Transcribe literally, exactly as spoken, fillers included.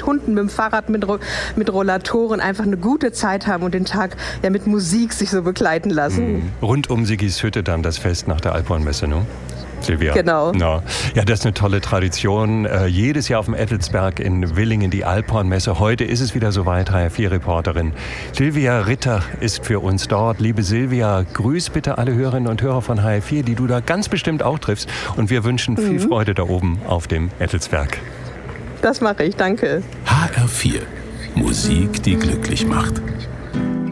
mit Hunden, mit dem Fahrrad, mit, Ro- mit Rollatoren einfach eine gute Zeit haben und den Tag ja mit Musik sich so begleiten lassen. Mhm. Rund um Siggis Hütte dann das Fest nach der Alphornmesse, ne? Silvia. Genau. Ja. ja, das ist eine tolle Tradition. Äh, jedes Jahr auf dem Ettelsberg in Willingen die Alphornmesse. Heute ist es wieder soweit. H R vier Reporterin Silvia Ritter ist für uns dort. Liebe Silvia, grüß bitte alle Hörerinnen und Hörer von H R vier, die du da ganz bestimmt auch triffst. Und wir wünschen viel Mhm. Freude da oben auf dem Ettelsberg. Das mache ich, danke. H R vier. Musik, die glücklich macht.